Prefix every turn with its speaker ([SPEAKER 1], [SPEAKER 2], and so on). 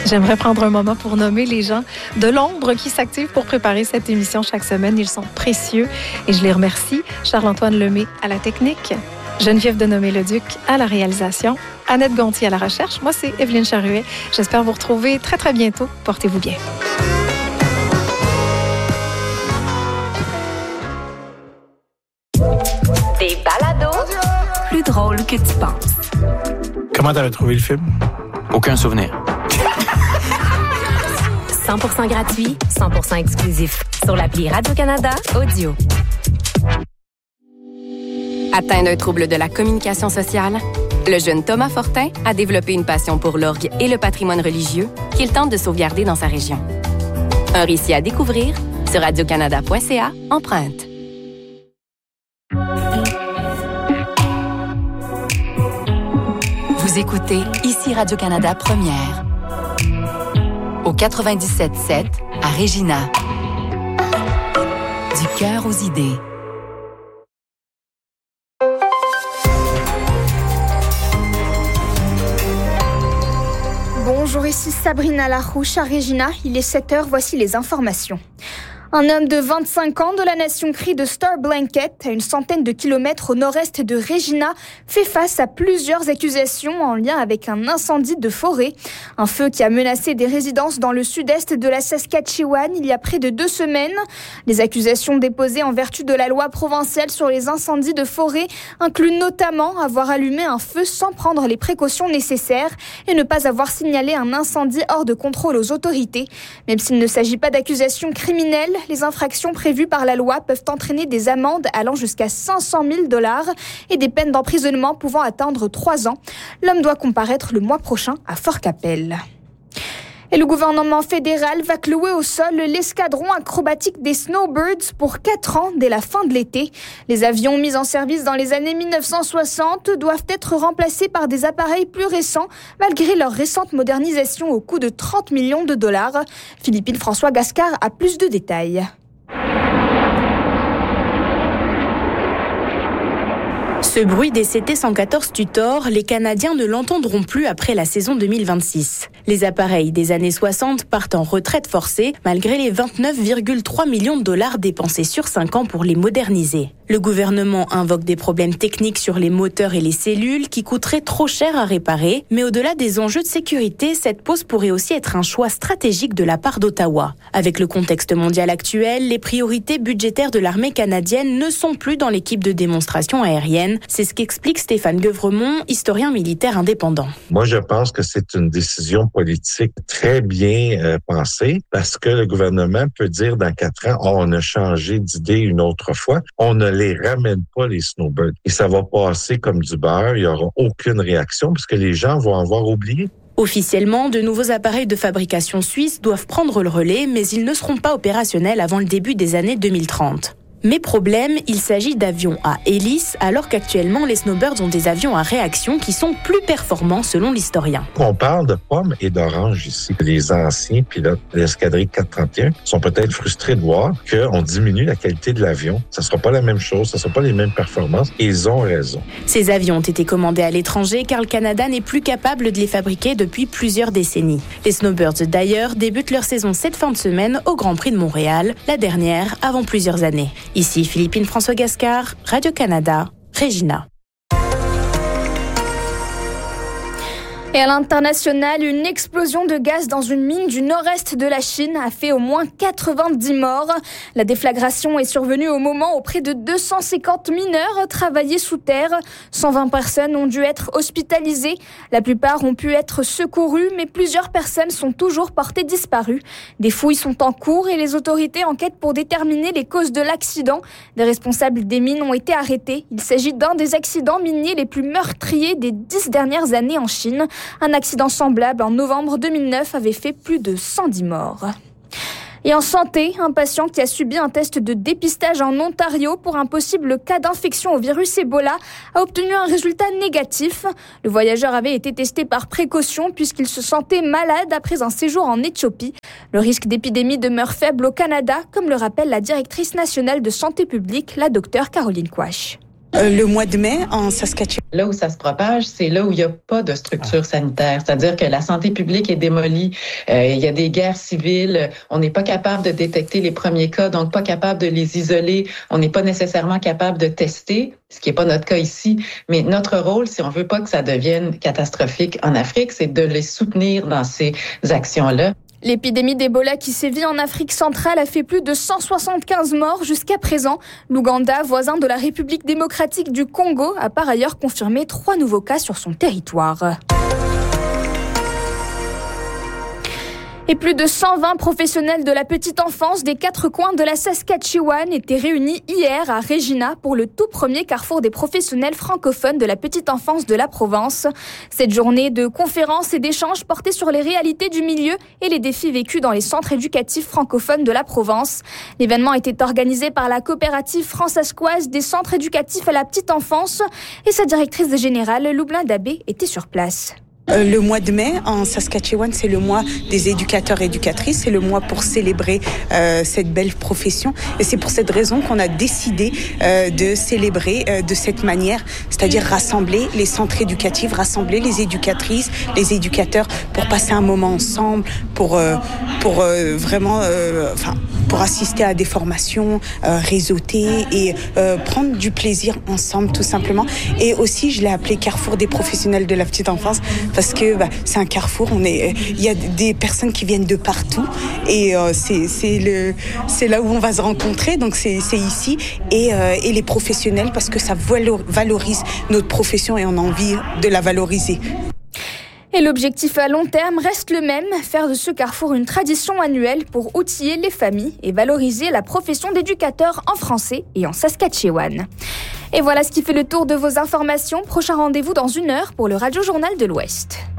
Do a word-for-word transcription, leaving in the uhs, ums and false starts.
[SPEAKER 1] J'aimerais prendre un moment pour nommer les gens de l'ombre qui s'activent pour préparer cette émission chaque semaine. Ils sont précieux et je les remercie. Charles-Antoine Lemay à la technique, Geneviève Denomé-Leduc à la réalisation, Annette Gontier à la recherche. Moi, c'est Evelyne Charuet. J'espère vous retrouver très, très bientôt. Portez-vous bien.
[SPEAKER 2] Des balados plus drôles que tu penses.
[SPEAKER 3] Comment t'avais trouvé le film?
[SPEAKER 4] Aucun souvenir.
[SPEAKER 2] cent pour cent gratuit, cent pour cent exclusif. Sur l'appli Radio-Canada Audio. Atteint d'un trouble de la communication sociale, le jeune Thomas Fortin a développé une passion pour l'orgue et le patrimoine religieux qu'il tente de sauvegarder dans sa région. Un récit à découvrir sur radiocanada point c a empreinte.
[SPEAKER 5] Vous écoutez ici Radio-Canada Première. Au quatre-vingt-dix-sept sept à Regina. Du cœur aux idées.
[SPEAKER 6] Bonjour, ici Sabrina Larouche à Regina. Il est sept heures, voici les informations. Un homme de vingt-cinq ans de la nation Cri de Star Blanket, à une centaine de kilomètres au nord-est de Regina, fait face à plusieurs accusations en lien avec un incendie de forêt. Un feu qui a menacé des résidences dans le sud-est de la Saskatchewan il y a près de deux semaines. Les accusations déposées en vertu de la loi provinciale sur les incendies de forêt incluent notamment avoir allumé un feu sans prendre les précautions nécessaires et ne pas avoir signalé un incendie hors de contrôle aux autorités. Même s'il ne s'agit pas d'accusations criminelles, les infractions prévues par la loi peuvent entraîner des amendes allant jusqu'à cinq cent mille dollars et des peines d'emprisonnement pouvant atteindre trois ans. L'homme doit comparaître le mois prochain à Fort-Capel. Et le gouvernement fédéral va clouer au sol l'escadron acrobatique des Snowbirds pour quatre ans dès la fin de l'été. Les avions mis en service dans les années mille neuf cent soixante doivent être remplacés par des appareils plus récents malgré leur récente modernisation au coût de trente millions de dollars. Philippine François Gascard a plus de détails.
[SPEAKER 7] Ce bruit des C T cent quatorze Tutor, les Canadiens ne l'entendront plus après la saison deux mille vingt-six. Les appareils des années soixante partent en retraite forcée malgré les vingt-neuf virgule trois millions de dollars dépensés sur cinq ans pour les moderniser. Le gouvernement invoque des problèmes techniques sur les moteurs et les cellules qui coûteraient trop cher à réparer, mais au-delà des enjeux de sécurité, cette pause pourrait aussi être un choix stratégique de la part d'Ottawa. Avec le contexte mondial actuel, les priorités budgétaires de l'armée canadienne ne sont plus dans l'équipe de démonstration aérienne. C'est ce qu'explique Stéphane Guevremont, historien militaire indépendant.
[SPEAKER 8] Moi, je pense que c'est une décision politique très bien euh, pensée parce que le gouvernement peut dire dans quatre ans, oh, on a changé d'idée une autre fois. On ne les ramène pas, les Snowbirds. Et ça va passer comme du beurre. Il n'y aura aucune réaction parce que les gens vont avoir oublié.
[SPEAKER 7] Officiellement, de nouveaux appareils de fabrication suisse doivent prendre le relais, mais ils ne seront pas opérationnels avant le début des années deux mille trente. Mais problème, il s'agit d'avions à hélice, alors qu'actuellement, les Snowbirds ont des avions à réaction qui sont plus performants selon l'historien.
[SPEAKER 8] On parle de pommes et d'oranges ici. Les anciens pilotes de l'escadrille quatre cent trente et un sont peut-être frustrés de voir qu'on diminue la qualité de l'avion. Ça ne sera pas la même chose, ça ne sera pas les mêmes performances, et ils ont raison.
[SPEAKER 7] Ces avions ont été commandés à l'étranger car le Canada n'est plus capable de les fabriquer depuis plusieurs décennies. Les Snowbirds, d'ailleurs, débutent leur saison cette fin de semaine au Grand Prix de Montréal, la dernière avant plusieurs années. Ici Philippine François Gascard, Radio-Canada, Regina.
[SPEAKER 6] Et à l'international, une explosion de gaz dans une mine du nord-est de la Chine a fait au moins quatre-vingt-dix morts. La déflagration est survenue au moment où près de deux cent cinquante mineurs travaillaient sous terre. cent vingt personnes ont dû être hospitalisées. La plupart ont pu être secourues, mais plusieurs personnes sont toujours portées disparues. Des fouilles sont en cours et les autorités enquêtent pour déterminer les causes de l'accident. Des responsables des mines ont été arrêtés. Il s'agit d'un des accidents miniers les plus meurtriers des dix dernières années en Chine. Un accident semblable en novembre deux mille neuf avait fait plus de cent dix morts. Et en santé, un patient qui a subi un test de dépistage en Ontario pour un possible cas d'infection au virus Ebola a obtenu un résultat négatif. Le voyageur avait été testé par précaution puisqu'il se sentait malade après un séjour en Éthiopie. Le risque d'épidémie demeure faible au Canada, comme le rappelle la directrice nationale de santé publique, la docteure Caroline Quach.
[SPEAKER 4] Euh, le mois de mai, en Saskatchewan.
[SPEAKER 9] Là où ça se propage, c'est là où il n'y a pas de structure sanitaire. C'est-à-dire que la santé publique est démolie. Euh, il y a des guerres civiles. On n'est pas capable de détecter les premiers cas, donc pas capable de les isoler. On n'est pas nécessairement capable de tester, ce qui n'est pas notre cas ici. Mais notre rôle, si on veut pas que ça devienne catastrophique en Afrique, c'est de les soutenir dans ces actions-là.
[SPEAKER 6] L'épidémie d'Ebola qui sévit en Afrique centrale a fait plus de cent soixante-quinze morts jusqu'à présent. L'Ouganda, voisin de la République démocratique du Congo, a par ailleurs confirmé trois nouveaux cas sur son territoire. Et plus de cent vingt professionnels de la petite enfance des quatre coins de la Saskatchewan étaient réunis hier à Regina pour le tout premier carrefour des professionnels francophones de la petite enfance de la Provence. Cette journée de conférences et d'échanges portait sur les réalités du milieu et les défis vécus dans les centres éducatifs francophones de la Provence. L'événement était organisé par la coopérative fransaskoise des centres éducatifs à la petite enfance et sa directrice générale, Loublin Dabé, était sur place.
[SPEAKER 4] Euh, le mois de mai en Saskatchewan, c'est le mois des éducateurs et éducatrices, c'est le mois pour célébrer euh, cette belle profession et c'est pour cette raison qu'on a décidé euh, de célébrer euh, de cette manière, c'est-à-dire rassembler les centres éducatifs, rassembler les éducatrices, les éducateurs pour passer un moment ensemble, pour euh, pour euh, vraiment euh, enfin pour assister à des formations, euh, réseauter et euh, prendre du plaisir ensemble tout simplement. Et aussi, je l'ai appelé Carrefour des professionnels de la petite enfance parce que bah, c'est un carrefour. On est, il y a des personnes qui viennent de partout et euh, c'est c'est le c'est là où on va se rencontrer. Donc c'est c'est ici et euh, et les professionnels parce que ça valorise notre profession et on a envie de la valoriser.
[SPEAKER 6] Et l'objectif à long terme reste le même, faire de ce carrefour une tradition annuelle pour outiller les familles et valoriser la profession d'éducateur en français et en Saskatchewan. Et voilà ce qui fait le tour de vos informations. Prochain rendez-vous dans une heure pour le Radio Journal de l'Ouest.